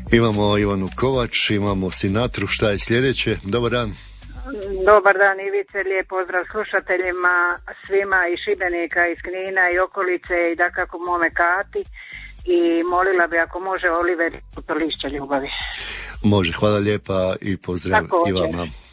Imamo Ivanu Kovač, imamo Sinatru, šta je sljedeće? Dobar dan. Dobar dan Ivice, lijep pozdrav slušateljima, svima iz Šibenika, iz Knina i okolice i dakako mome Kati i molila bi ako može Oliver to lišće ljubavi. Može, hvala lijepa i pozdrav i vama.